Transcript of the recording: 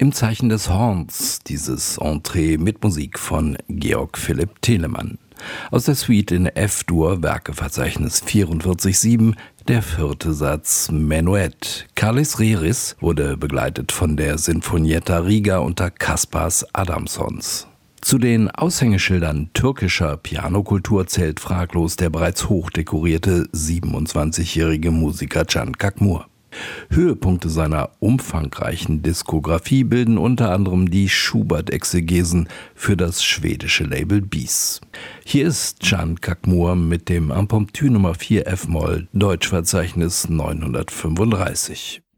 Im Zeichen des Horns, dieses Entree mit Musik von Georg Philipp Telemann. Aus der Suite in F-Dur, Werkeverzeichnis 44.7, der 4. Satz Menuett. Kallis Reris wurde begleitet von der Sinfonietta Riga unter Kaspars Adamsons. Zu den Aushängeschildern türkischer Pianokultur zählt fraglos der bereits hochdekorierte 27-jährige Musiker Can Kakmur. Höhepunkte seiner umfangreichen Diskografie bilden unter anderem die Schubert-Exegesen für das schwedische Label Bis. Hier ist Can Kakmur mit dem Impromptu Nummer 4 F-Moll, Deutschverzeichnis 935.